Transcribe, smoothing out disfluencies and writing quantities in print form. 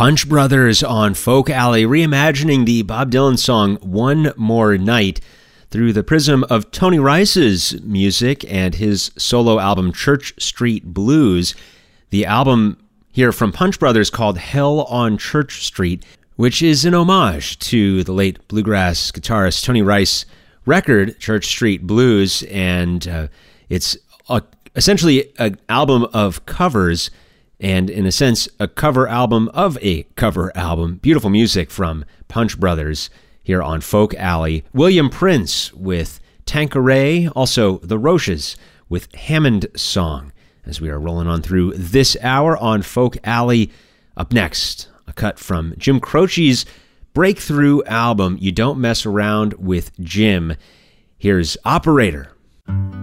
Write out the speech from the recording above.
Punch Brothers on Folk Alley, reimagining the Bob Dylan song One More Night through the prism of Tony Rice's music and his solo album Church Street Blues. The album here from Punch Brothers called Hell on Church Street, which is an homage to the late bluegrass guitarist Tony Rice record, Church Street Blues, and it's essentially an album of covers, and in a sense, a cover album of a cover album. Beautiful music from Punch Brothers here on Folk Alley. William Prince with Tanqueray, also the Roches with Hammond Song, as we are rolling on through this hour on Folk Alley. Up next, a cut from Jim Croce's breakthrough album, You Don't Mess Around with Jim. Here's Operator.